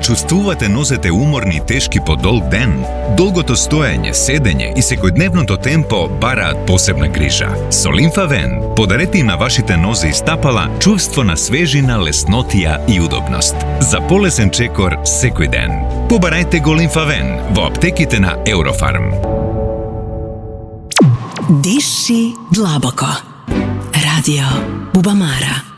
чувствувате нозете уморни и тешки по долг ден, долгото стоење, седење и секојдневното темпо бараат посебна грижа. Со Лимфавен подарете им на вашите нозе и стапала чувство на свежина, леснотија и удобност. За полесен чекор секој ден. Побарајте го Лимфавен во аптеките на Eurofarm. Диши длабоко. Радио Бубамара.